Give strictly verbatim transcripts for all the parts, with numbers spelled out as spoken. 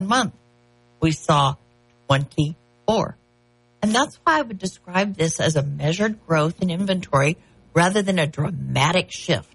month, we saw twenty-four. And that's why I would describe this as a measured growth in inventory rather than a dramatic shift.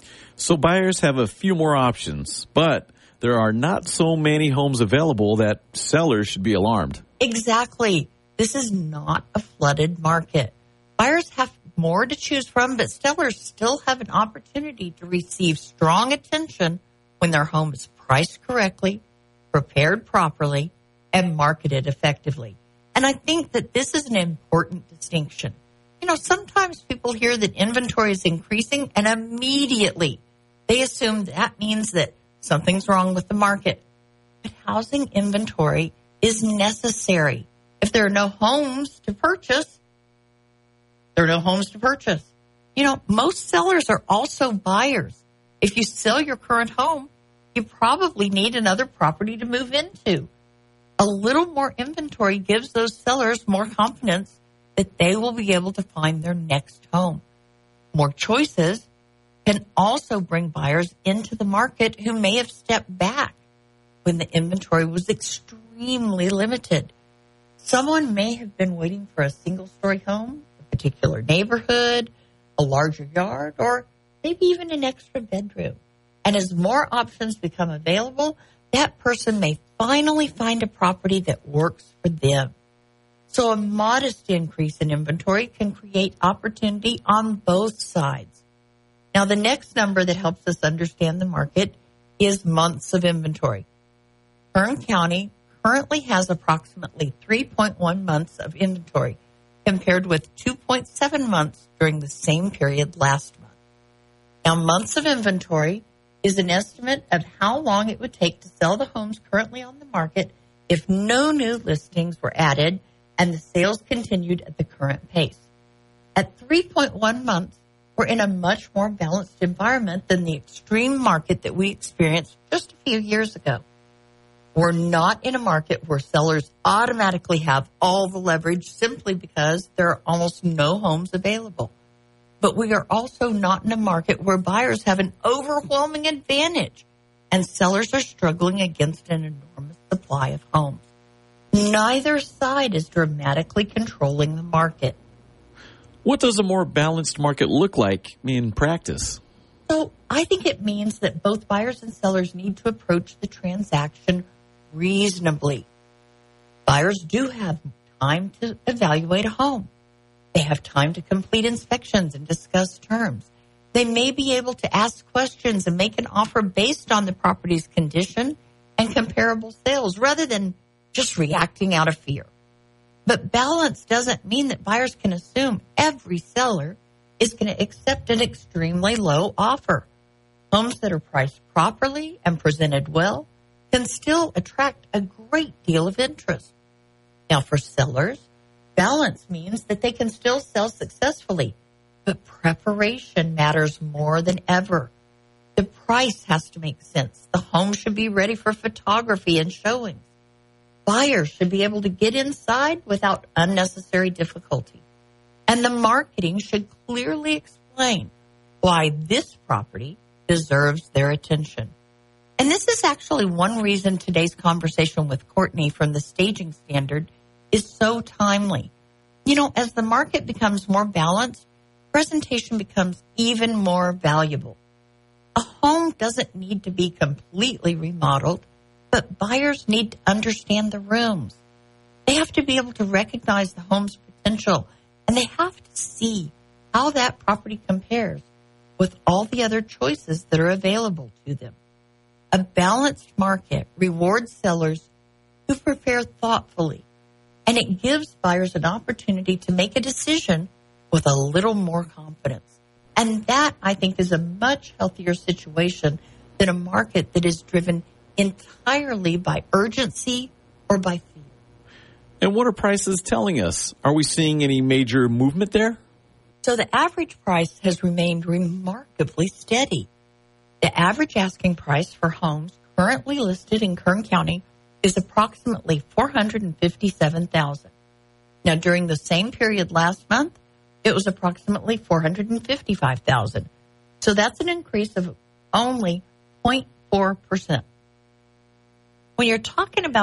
So buyers have a few more options, but there are not so many homes available that sellers should be alarmed. Exactly. This is not a flooded market. Buyers have more to choose from, but sellers still have an opportunity to receive strong attention when their home is priced correctly, prepared properly, and marketed effectively. And I think that this is an important distinction. You know, sometimes people hear that inventory is increasing and immediately they assume that means that something's wrong with the market. But housing inventory is necessary. If there are no homes to purchase, there are no homes to purchase. You know, most sellers are also buyers. If you sell your current home, you probably need another property to move into. A little more inventory gives those sellers more confidence that they will be able to find their next home. More choices can also bring buyers into the market who may have stepped back when the inventory was extremely limited. Someone may have been waiting for a single-story home, a particular neighborhood, a larger yard, or maybe even an extra bedroom. And as more options become available, that person may finally find a property that works for them. So a modest increase in inventory can create opportunity on both sides. Now, the next number that helps us understand the market is months of inventory. Kern County currently has approximately three point one months of inventory, compared with two point seven months during the same period last month. Now, months of inventory is an estimate of how long it would take to sell the homes currently on the market if no new listings were added and the sales continued at the current pace. At three point one months, we're in a much more balanced environment than the extreme market that we experienced just a few years ago. We're not in a market where sellers automatically have all the leverage simply because there are almost no homes available. But we are also not in a market where buyers have an overwhelming advantage and sellers are struggling against an enormous supply of homes. Neither side is dramatically controlling the market. What does a more balanced market look like in practice? So I think it means that both buyers and sellers need to approach the transaction reasonably. Buyers do have time to evaluate a home. They have time to complete inspections and discuss terms. They may be able to ask questions and make an offer based on the property's condition and comparable sales rather than just reacting out of fear. But balance doesn't mean that buyers can assume every seller is going to accept an extremely low offer. Homes that are priced properly and presented well can still attract a great deal of interest. Now, for sellers, balance means that they can still sell successfully, but preparation matters more than ever. The price has to make sense. The home should be ready for photography and showings. Buyers should be able to get inside without unnecessary difficulty. And the marketing should clearly explain why this property deserves their attention. And this is actually one reason today's conversation with Courtney from the Staging Standard is so timely. You know, as the market becomes more balanced, presentation becomes even more valuable. A home doesn't need to be completely remodeled, but buyers need to understand the rooms. They have to be able to recognize the home's potential, and they have to see how that property compares with all the other choices that are available to them. A balanced market rewards sellers who prepare thoughtfully, and it gives buyers an opportunity to make a decision with a little more confidence. And that, I think, is a much healthier situation than a market that is driven entirely by urgency or by fear. And what are prices telling us? Are we seeing any major movement there? So the average price has remained remarkably steady. The average asking price for homes currently listed in Kern County is approximately four hundred fifty-seven thousand dollars. Now, during the same period last month, it was approximately four hundred fifty-five thousand dollars. So that's an increase of only zero point four percent. When you're talking about